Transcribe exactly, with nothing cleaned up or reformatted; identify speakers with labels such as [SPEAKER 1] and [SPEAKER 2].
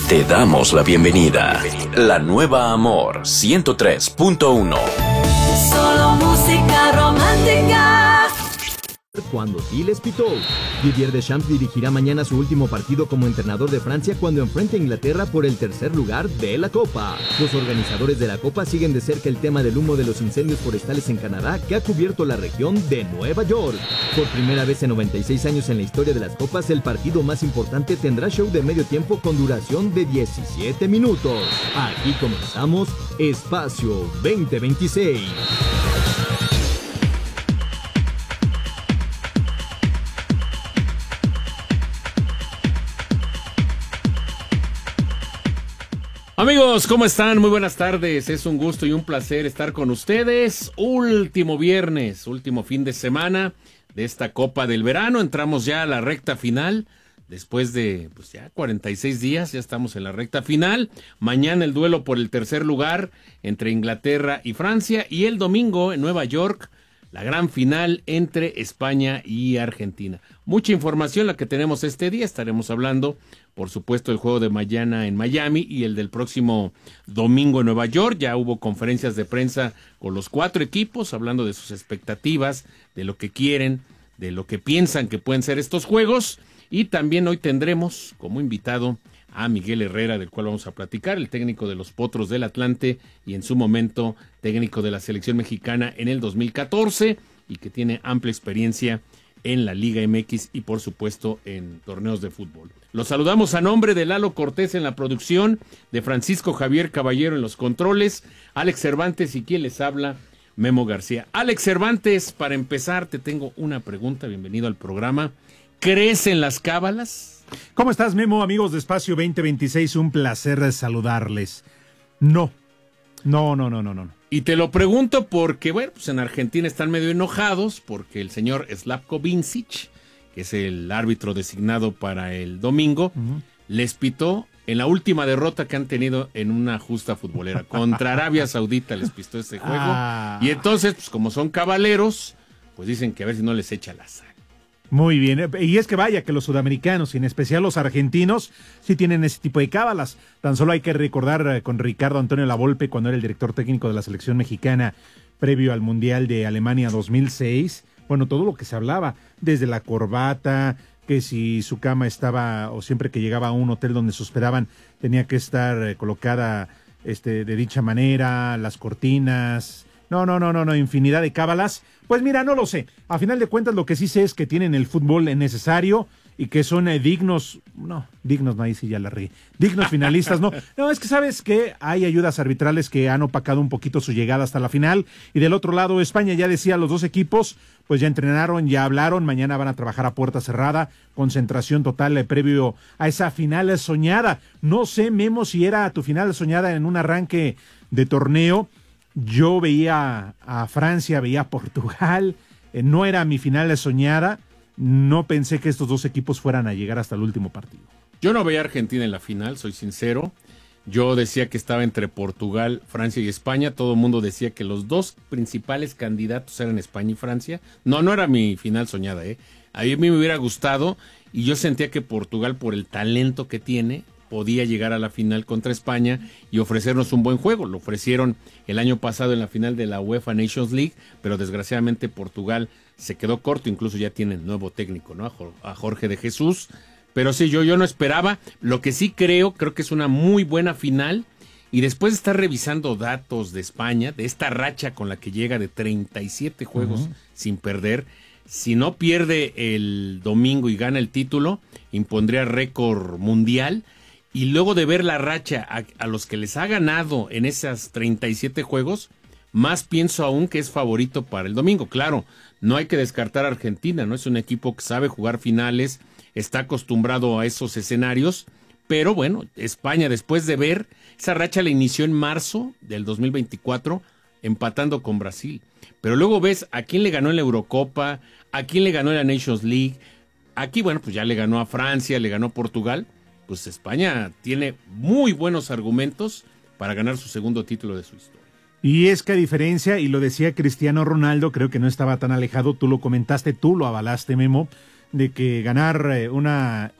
[SPEAKER 1] Te damos la bienvenida. La nueva Amor ciento tres punto uno.
[SPEAKER 2] Solo música romántica.
[SPEAKER 3] Cuando Gilles pitó. Didier Deschamps dirigirá mañana su último partido como entrenador de Francia cuando enfrente a Inglaterra por el tercer lugar de la Copa. Los organizadores de la Copa siguen de cerca el tema del humo de los incendios forestales en Canadá que ha cubierto la región de Nueva York. Por primera vez en noventa y seis años en la historia de las Copas, el partido más importante tendrá show de medio tiempo con duración de diecisiete minutos. Aquí comenzamos Espacio veinte veintiséis.
[SPEAKER 4] Amigos, ¿cómo están? Muy buenas tardes. Es un gusto y un placer estar con ustedes. Último viernes, último fin de semana de esta Copa del Verano. Entramos ya a la recta final. Después de pues ya cuarenta y seis días, ya estamos en la recta final. Mañana el duelo por el tercer lugar entre Inglaterra y Francia. Y el domingo en Nueva York, la gran final entre España y Argentina. Mucha información la que tenemos este día. Estaremos hablando, por supuesto, del juego de mañana en Miami y el del próximo domingo en Nueva York. Ya hubo conferencias de prensa con los cuatro equipos, hablando de sus expectativas, de lo que quieren, de lo que piensan que pueden ser estos juegos. Y también hoy tendremos como invitado a Miguel Herrera, del cual vamos a platicar, el técnico de los Potros del Atlante y en su momento técnico de la selección mexicana en el dos mil catorce y que tiene amplia experiencia en la Liga M X y por supuesto en torneos de fútbol. Los saludamos a nombre de Lalo Cortés en la producción, de Francisco Javier Caballero en los controles, Alex Cervantes y quien les habla, Memo García. Alex Cervantes, para empezar te tengo una pregunta, bienvenido al programa. ¿Crees en las cábalas?
[SPEAKER 5] ¿Cómo estás, Memo? Amigos de Espacio veinte veintiséis, un placer saludarles. No, no, no, no, no, no.
[SPEAKER 4] Y te lo pregunto porque, bueno, pues en Argentina están medio enojados porque el señor Slavko Vincic, que es el árbitro designado para el domingo, uh-huh. les pitó en la última derrota que han tenido en una justa futbolera. Contra Arabia Saudita les pitó ese juego. Ah. Y entonces, pues como son cabaleros, pues dicen que a ver si no les echa la sal.
[SPEAKER 5] Muy bien, y es que vaya que los sudamericanos, y en especial los argentinos, sí tienen ese tipo de cábalas. Tan solo hay que recordar con Ricardo Antonio Lavolpe, cuando era el director técnico de la selección mexicana previo al Mundial de Alemania dos mil seis, bueno, todo lo que se hablaba, desde la corbata, que si su cama estaba, o siempre que llegaba a un hotel donde se hospedaban, tenía que estar colocada este, de dicha manera, las cortinas... No, no, no, no, no, infinidad de cábalas. Pues mira, no lo sé. A final de cuentas, lo que sí sé es que tienen el fútbol necesario y que son eh, dignos, no, dignos, no, ahí sí ya la regué. Dignos finalistas, no. No, es que sabes que hay ayudas arbitrales que han opacado un poquito su llegada hasta la final. Y del otro lado, España, ya decía, los dos equipos, pues ya entrenaron, ya hablaron. Mañana van a trabajar a puerta cerrada. Concentración total eh, previo a esa final soñada. No sé, Memo, si era tu final soñada en un arranque de torneo. Yo veía a Francia, veía a Portugal, eh, no era mi final soñada, no pensé que estos dos equipos fueran a llegar hasta el último partido.
[SPEAKER 4] Yo no veía a Argentina en la final, soy sincero, yo decía que estaba entre Portugal, Francia y España, todo el mundo decía que los dos principales candidatos eran España y Francia, no, no era mi final soñada, ¿eh? A mí me hubiera gustado y yo sentía que Portugal, por el talento que tiene, podía llegar a la final contra España y ofrecernos un buen juego. Lo ofrecieron el año pasado en la final de la UEFA Nations League, pero desgraciadamente Portugal se quedó corto, incluso ya tienen nuevo técnico, ¿no? A Jorge de Jesús. Pero sí, yo, yo no esperaba. Lo que sí creo, creo que es una muy buena final. Y después de estar revisando datos de España, de esta racha con la que llega de treinta y siete juegos uh-huh. sin perder, si no pierde el domingo y gana el título, impondría récord mundial. Y luego de ver la racha a, a los que les ha ganado en esas treinta y siete juegos, más pienso aún que es favorito para el domingo. Claro, no hay que descartar a Argentina, ¿no? Es un equipo que sabe jugar finales, está acostumbrado a esos escenarios, pero bueno, España después de ver, esa racha la inició en marzo del dos mil veinticuatro, empatando con Brasil. Pero luego ves a quién le ganó en la Eurocopa, a quién le ganó en la Nations League, aquí bueno, pues ya le ganó a Francia, le ganó a Portugal. Pues España tiene muy buenos argumentos para ganar su segundo título de su historia.
[SPEAKER 5] Y es que a diferencia, y lo decía Cristiano Ronaldo, creo que no estaba tan alejado, tú lo comentaste, tú lo avalaste, Memo, de que ganar una